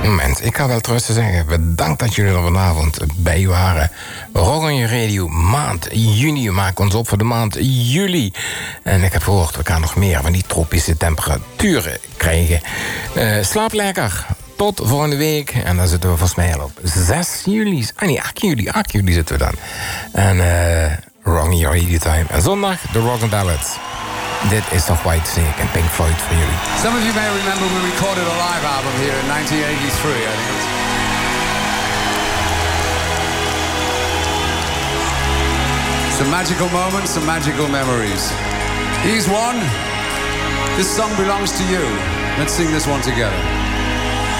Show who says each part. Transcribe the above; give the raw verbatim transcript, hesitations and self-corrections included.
Speaker 1: Moment, ik ga wel terug te zeggen. Bedankt dat jullie er vanavond bij waren. Rock on Your Radio, maand juni. We maken ons op voor de maand juli. En ik heb gehoord, we gaan nog meer van die tropische temperaturen krijgen. Uh, slaap lekker. Tot volgende week. En dan zitten we volgens mij al op zes juli. Ah nee, acht juli. acht juli zitten we dan. En uh, Rock on Your Radio time. En zondag de Rock and Ballads. Dit is toch White Snake en Pink Floyd voor jullie.
Speaker 2: Some of you may remember we recorded a live album here in nineteen eighty-three, I think it was. Some magical moments, some magical memories. He's one. This song belongs to you. Let's sing this one together.